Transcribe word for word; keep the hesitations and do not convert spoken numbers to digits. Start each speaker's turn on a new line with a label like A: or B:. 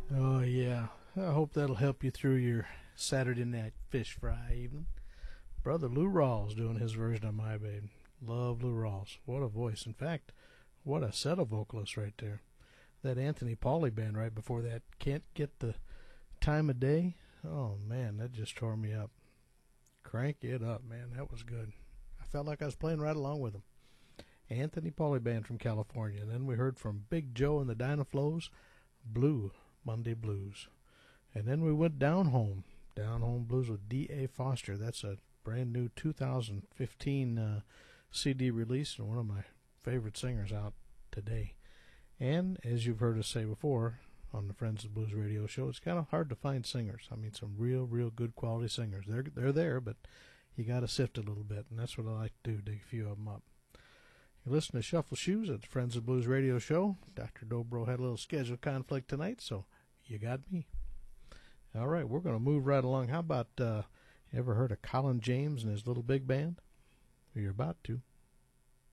A: Oh, yeah. I hope that'll help you through your Saturday night fish fry evening. Brother Lou Rawls doing his version of My Babe. Love Lou Rawls. What a voice. In fact, what a set of vocalists right there. That Anthony Pauley band right before that, Can't Get the Time of Day. Oh, man, that just tore me up. Crank it up, man. That was good. I felt like I was playing right along with them. Anthony Pauley Band from California. Then we heard from Big Joe and the Dynaflows, Blue Monday Blues. And then we went Down Home. Down Home Blues with D A Foster. That's a brand new two thousand fifteen uh, C D release and one of my favorite singers out today. And as you've heard us say before on the Friends of the Blues radio show, it's kind of hard to find singers. I mean, some real, real good quality singers. They're they're there, but you got to sift a little bit, and that's what I like to do, dig a few of them up. You listen to Shuffle Shoes at the Friends of the Blues radio show. Doctor Dobro had a little schedule conflict tonight, so you got me. All right, we're going to move right along. How about, uh, you ever heard of Colin James and his little big band? You're about to.